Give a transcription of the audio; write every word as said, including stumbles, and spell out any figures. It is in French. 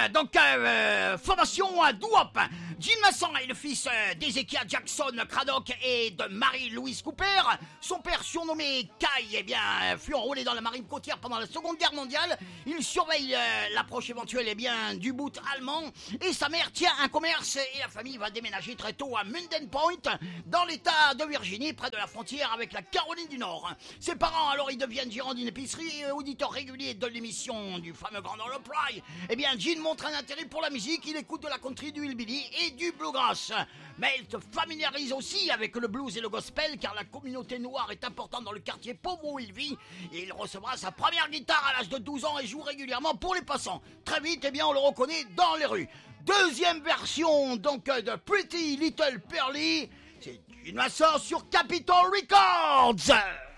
donc, euh, formation à Douop. Gene Masson est le fils euh, d'Ezekiah Jackson Craddock et de Marie-Louise Cooper. Son père, surnommé Kai, eh bien, fut enrôlé dans la marine côtière pendant la Seconde Guerre mondiale. Il surveille euh, l'approche éventuelle eh bien, du bout allemand. Et sa mère tient un commerce et la famille va déménager très tôt à Munden Point, dans l'état de Virginie, près de la frontière avec la Caroline du Nord. Ses parents, alors, ils deviennent gérants d'une épicerie et auditeurs réguliers de l'émission du fameux Grand Ole Opry. Eh bien, Gene montre un intérêt pour la musique. Il écoute de la country, du hillbilly et du bluegrass. Mais il se familiarise aussi avec le blues et le gospel, car la communauté noire est importante dans le quartier pauvre où il vit. Et il recevra sa première guitare à l'âge de douze ans et joue régulièrement pour les passants. Très vite, eh bien, on le reconnaît dans les rues. Deuxième version, donc, de Pretty Little Pearly. C'est une masseur sur Capitol Records.